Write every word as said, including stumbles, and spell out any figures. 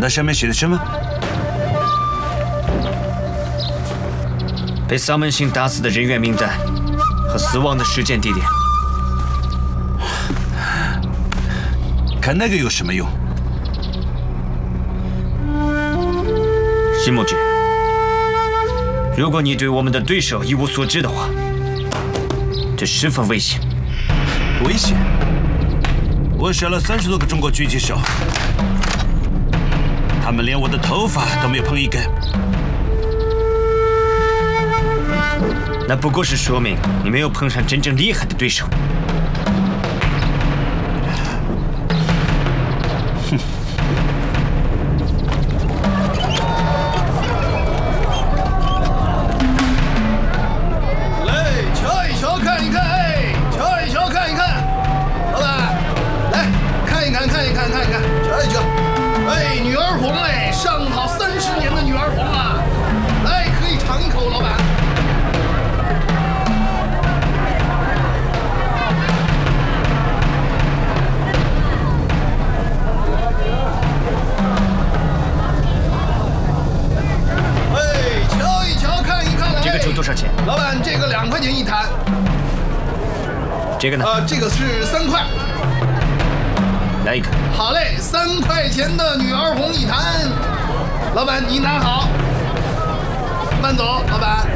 那上面写的什么？ 被丧门星打死的人员名单和死亡的时间地点。 看那个有什么用？ 新木君，如果你对我们的对手一无所知的话，这十分危险。 危险？我杀了三十多个中国狙击手，他们连我的头发都没有碰一根。 那不过是说明你没有碰上真正厉害的对手。哼。 来，瞧一瞧，看一看，哎，瞧一瞧，看一看。老板，来看一看，看一看，看一看，瞧一瞧。哎，女儿红，哎，上好三十年的女儿红啊！来，可以尝一口，老板。 多少钱？ 老板，这个两块钱一坛。 这个呢？ 呃，这个是三块。 来一个。 好嘞，三块钱的女儿红一坛。老板，您拿好。慢走，老板。